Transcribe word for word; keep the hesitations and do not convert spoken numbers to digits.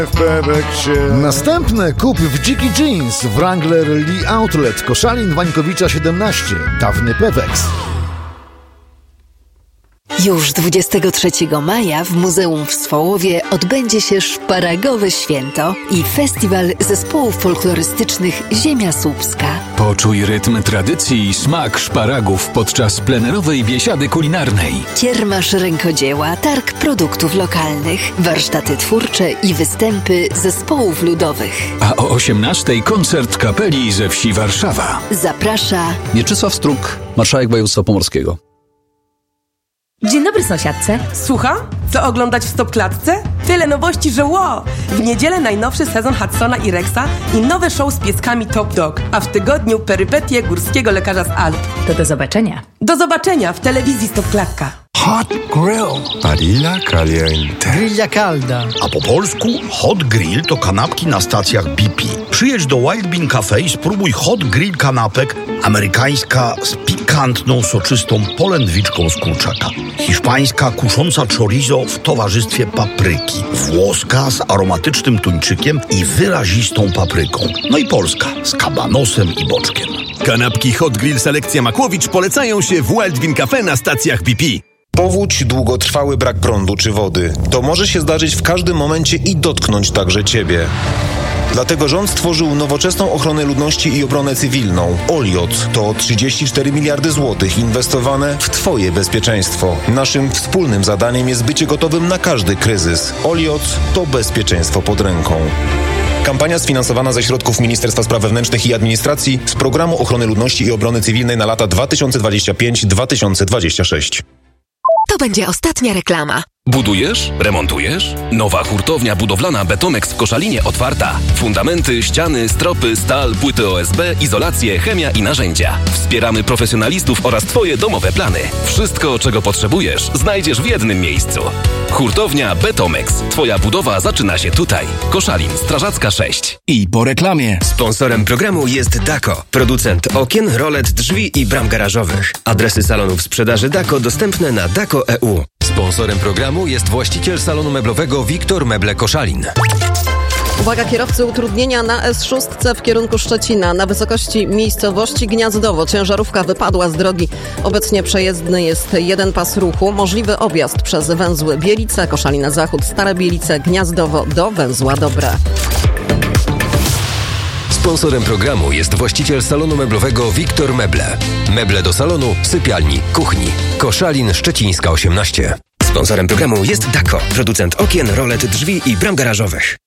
W Peweksie. Następne kup w Dziki Jeans, Wrangler Lee Outlet, Koszalin, Wańkowicza siedemnaście, dawny Peweks. Już dwudziestego trzeciego maja w Muzeum w Swołowie odbędzie się Szparagowe Święto i festiwal zespołów folklorystycznych Ziemia Słupska. Poczuj rytm tradycji i smak szparagów podczas plenerowej biesiady kulinarnej. Kiermasz rękodzieła, targ produktów lokalnych, warsztaty twórcze i występy zespołów ludowych. A o osiemnastej koncert kapeli ze wsi Warszawa. Zaprasza Mieczysław Struk, marszałek województwa pomorskiego. Dzień dobry, sąsiadce. Słucham? Co oglądać w Stopklatce? Tyle nowości, że wow! W niedzielę najnowszy sezon Hudsona i Rexa i nowe show z pieskami Top Dog, a w tygodniu perypetie górskiego lekarza z Alp. To do zobaczenia. Do zobaczenia w telewizji Stopklatka. Hot Grill. Barilla Caliente. Grilla Calda. A po polsku Hot Grill to kanapki na stacjach B P. Przyjedź do Wild Bean Cafe i spróbuj Hot Grill kanapek, amerykańska z pikantną, soczystą polędwiczką z kurczaka, hiszpańska kusząca chorizo w towarzystwie papryki, włoska z aromatycznym tuńczykiem i wyrazistą papryką, no i polska z kabanosem i boczkiem. Kanapki Hot Grill Selekcja Makłowicz polecają się w Wild Bean Cafe na stacjach B P. Powódź, długotrwały brak prądu czy wody. To może się zdarzyć w każdym momencie i dotknąć także Ciebie. Dlatego rząd stworzył nowoczesną ochronę ludności i obronę cywilną. Oliot to trzydzieści cztery miliardy złotych inwestowane w Twoje bezpieczeństwo. Naszym wspólnym zadaniem jest bycie gotowym na każdy kryzys. Oliot to bezpieczeństwo pod ręką. Kampania sfinansowana ze środków Ministerstwa Spraw Wewnętrznych i Administracji z Programu Ochrony Ludności i Obrony Cywilnej na lata dwa tysiące dwudziesty piąty do dwa tysiące dwudziestego szóstego. To będzie ostatnia reklama. Budujesz? Remontujesz? Nowa hurtownia budowlana Betomex w Koszalinie otwarta. Fundamenty, ściany, stropy, stal, płyty O S B, izolacje, chemia i narzędzia. Wspieramy profesjonalistów oraz Twoje domowe plany. Wszystko, czego potrzebujesz, znajdziesz w jednym miejscu. Hurtownia Betomex. Twoja budowa zaczyna się tutaj. Koszalin, Strażacka sześć. I po reklamie. Sponsorem programu jest Dako, producent okien, rolet, drzwi i bram garażowych. Adresy salonów sprzedaży Dako dostępne na dako kropka e u. Sponsorem programu jest właściciel salonu meblowego Wiktor Meble Koszalin. Uwaga kierowcy, utrudnienia na S sześć w kierunku Szczecina. Na wysokości miejscowości Gniazdowo ciężarówka wypadła z drogi. Obecnie przejezdny jest jeden pas ruchu. Możliwy objazd przez węzły Bielice, Koszalin na zachód, Stare Bielice, Gniazdowo do węzła Dobre. Sponsorem programu jest właściciel salonu meblowego Wiktor Meble. Meble do salonu, sypialni, kuchni. Koszalin, Szczecińska osiemnaście. Sponsorem programu jest Dako, producent okien, rolet, drzwi i bram garażowych.